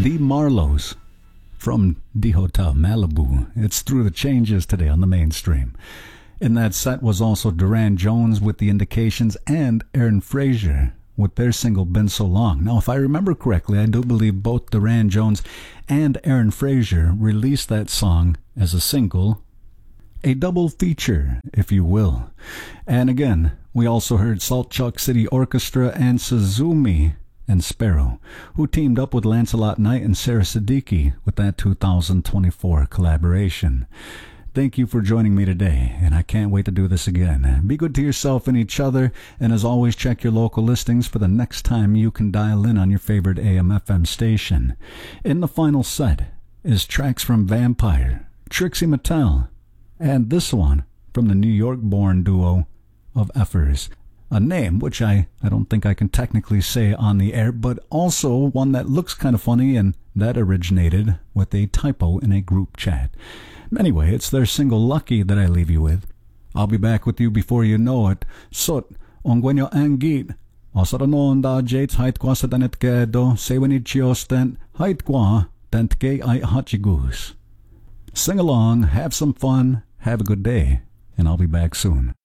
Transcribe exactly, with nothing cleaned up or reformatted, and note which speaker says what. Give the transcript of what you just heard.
Speaker 1: The Marlows from the Hotel Malibu. It's Through the Changes today on the mainstream. In that set was also Duran Jones with The Indications and Aaron Frazier with their single Been So Long. Now, if I remember correctly, I do believe both Duran Jones and Aaron Frazier released that song as a single, a double feature, if you will. And again, we also heard Salt Chuck City Orchestra and Suzumi and Sparrow, who teamed up with Lancelot Knight and Sarah Siddiqui with that two thousand twenty-four collaboration. Thank you for joining me today, and I can't wait to do this again. Be good to yourself and each other, and as always, check your local listings for the next time you can dial in on your favorite A M F M station. In the final set is tracks from Vampire, Trixie Mattel, and this one from the New York-born duo of Effers. A name which I, I don't think I can technically say on the air, but also one that looks kind of funny, and that originated with a typo in a group chat. Anyway, it's their single Lucky that I leave you with. I'll be back with you before you know it. Sot, ongwenyo angit. Osaranon da jates hait kwa sa tanet kedo, sewenid chiostent, hait kwa, tent ke ay hachigus. Sing along, have some fun, have a good day, and I'll be back soon.